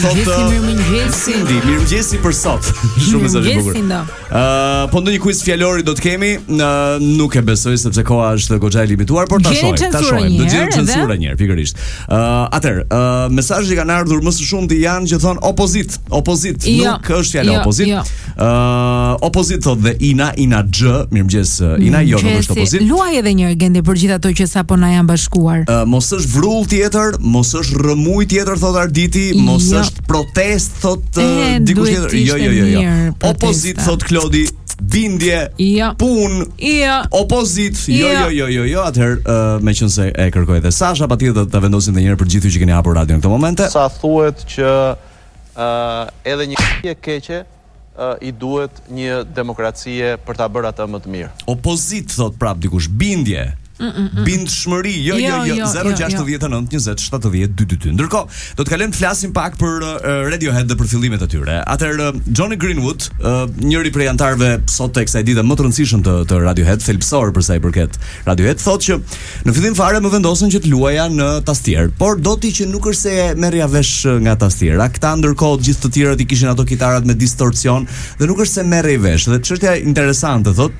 Mirëmëngjesi për sot. Shumë mesazhe bukur. Po ndonjë quiz fjalori do të kemi, nuk e besoj sepse koha është goxha e limituar, por ta shohim. Do të gjejmë censura një herë, pikërisht. Atëherë, mesazhet që kanë ardhur më së shumti janë që thon opozit, nuk është fjala opozit. Opozit thot dhe Ina X, mirëmëngjes Ina, jo nuk është opozit. Luaj edhe një herë Gendi për gjithë ato që sapo na janë bashkuar. Mos është vrull tjetër, mos është rrëmuj tjetër thot Arditi, mos është protest thot dikush tjetër. Jo. Opozit thot Klodi, bindje, pun, opozit. Jo. Atëherë, meqense e kërkoj edhe Sasha, patjetër ta vendosim edhe një herë për gjithë që keni hapur radion në këtë moment. Sa thuhet që edhe një e keqe i duhet një demokracie për ta bërë atë më të mirë. Opozit thot prap dikush, bindje. Bindshmëri, jo 069 20 70 222. Ndërkohë, do të kalojmë të flasim pak për Radiohead dhe për fillimet e tyre. Atëherë Johnny Greenwood, njëri prej anëtarëve sot tek kësaj dite më të rëndësishëm të Radiohead, thelbësor për sa i përket Radiohead, thotë që në fillim fare më vendosën që të luaja në tastier, por do ti që nuk është se merrja vesh nga tastiera. Këta ndërkohë gjithë të tjerët i kishin ato kitarat me distorsion dhe nuk është se merrej vesh. Dhe çështja interesante thotë,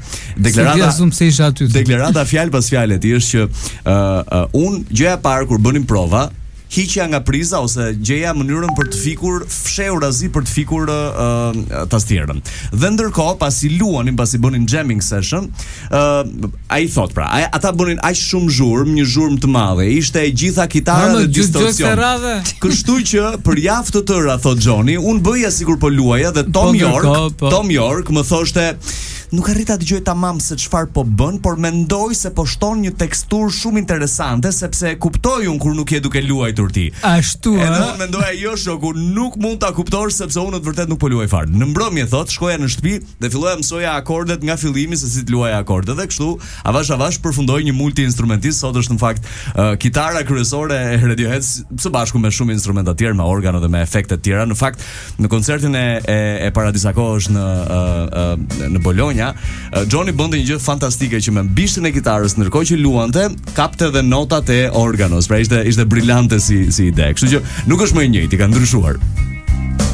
deklarata fjalë pas fjalë ti është që gjëja e parë kur bënim prova, hiqja nga priza ose gjeja mënyrën për të fikur fshehurazi për të fikur tastierën. Dhe ndërkohë pasi luanin, pasi bënin jamming session, ai thot pra, ata bënin aq shumë një zhurmë të madhe. Ishte e gjitha kitara dhe distorsion. Kështu që për javë të tëra thot Johnny, unë bëja sikur po luaja dhe Tom York më thoshte nuk arrita të dëgjoj tamam se çfarë po bën, por mendoj se po shton një teksturë shumë interesante sepse kuptoj unë kur nuk je duke luajtur ti. Ashtu ë. Edhe unë mendoja jo shoku, nuk mund ta kuptosh sepse unë në të vërtetë nuk po luaj fare. Në mbrëmje thot, shkoja në shtëpi dhe filloja mësoja akordet nga fillimi se si të luaja akordet. Dhe kështu avash përfundoi një multi-instrumentist. Sot është në fakt kitara kryesore e Radiohead së bashku me shumë instrumenta të tjerë, me organo dhe me efekte të tjera. Në fakt në koncertin e para disa kohësh në Bologna, Johnny bënte një gjë fantastike që me bishtin e kitarës ndërkohë që luante, kapte edhe notat e organos. Pra ishte brillante si ide. Kështu që nuk është më e njëjti, ka ndryshuar.